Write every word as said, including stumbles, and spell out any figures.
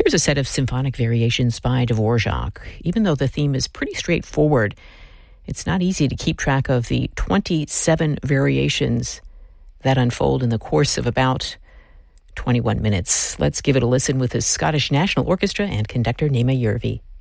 Here's a set of symphonic variations by Dvorak. Even though the theme is pretty straightforward, it's not easy to keep track of the twenty-seven variations that unfold in the course of about twenty-one minutes. Let's give it a listen with the Scottish National Orchestra and conductor Naima Yervi.